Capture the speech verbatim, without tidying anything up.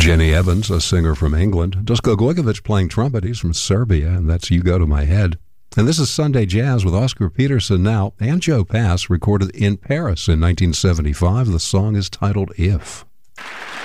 Jenny Evans, a singer from England. Dusko Gligovic playing trumpet. He's from Serbia, and that's You Go to My Head. And this is Sunday Jazz with Oscar Peterson now, and Joe Pass, recorded in Paris in nineteen seventy-five. The song is titled If.